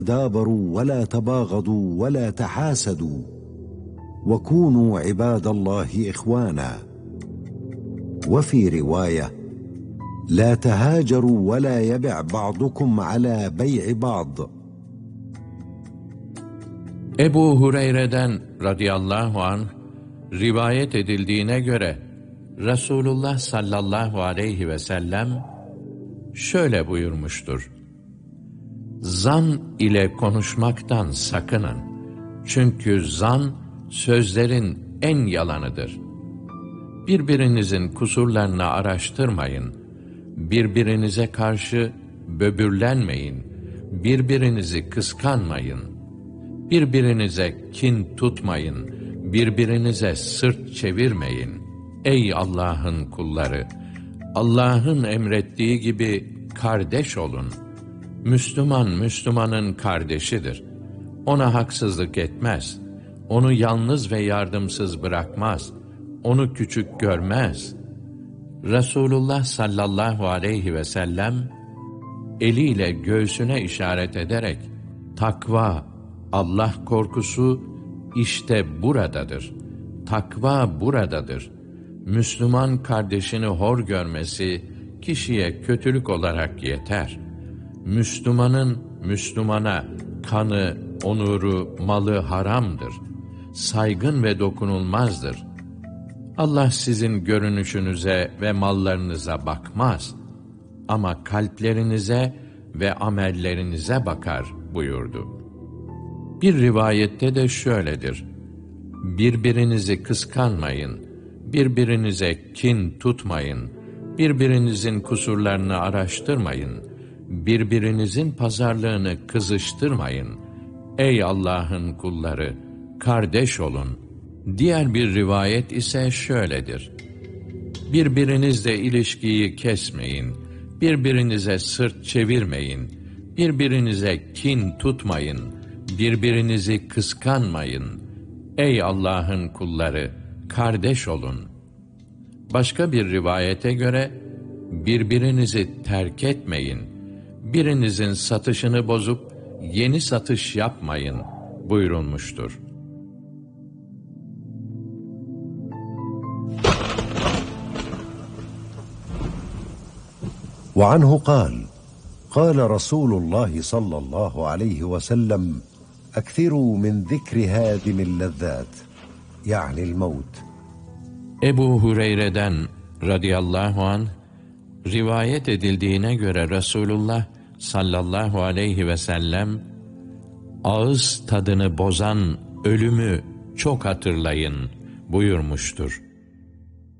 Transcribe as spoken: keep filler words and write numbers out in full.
دابروا ولا تباغضوا ولا تحاسدوا وكونوا عباد الله إخوانا. وفي رواية: لا تهاجروا ولا يبع بعضكم على بيع بعض. Ebu Hureyre'den radıyallahu anh rivayet edildiğine göre Resulullah sallallahu aleyhi ve sellem şöyle buyurmuştur: Zan ile konuşmaktan sakının. Çünkü zan sözlerin en yalanıdır. Birbirinizin kusurlarını araştırmayın. Birbirinize karşı böbürlenmeyin. Birbirinizi kıskanmayın. Birbirinize kin tutmayın. Birbirinize sırt çevirmeyin. Ey Allah'ın kulları! Allah'ın emrettiği gibi kardeş olun. Müslüman, Müslümanın kardeşidir. Ona haksızlık etmez. Onu yalnız ve yardımsız bırakmaz. Onu küçük görmez. Resulullah sallallahu aleyhi ve sellem eliyle göğsüne işaret ederek takva, Allah korkusu işte buradadır. Takva buradadır. Müslüman kardeşini hor görmesi kişiye kötülük olarak yeter. Müslümanın Müslümana kanı, onuru, malı haramdır. Saygın ve dokunulmazdır. Allah sizin görünüşünüze ve mallarınıza bakmaz. Ama kalplerinize ve amellerinize bakar buyurdu. Bir rivayette de şöyledir: Birbirinizi kıskanmayın, birbirinize kin tutmayın, birbirinizin kusurlarını araştırmayın, birbirinizin pazarlığını kızıştırmayın. Ey Allah'ın kulları! Kardeş olun. Diğer bir rivayet ise şöyledir: Birbirinizle ilişkiyi kesmeyin, birbirinize sırt çevirmeyin, birbirinize kin tutmayın, birbirinizi kıskanmayın. Ey Allah'ın kulları! Kardeş olun. Başka bir rivayete göre, birbirinizi terk etmeyin, birinizin satışını bozup yeni satış yapmayın buyurulmuştur. وعنه قال: قال رسول الله صلى الله عليه وسلم: أكثروا من ذكر هادم اللذات يعني الموت. Ebu Hureyre'den radıyallahu anh rivayet edildiğine göre Resulullah sallallahu aleyhi ve sellem ağız tadını bozan ölümü çok hatırlayın buyurmuştur.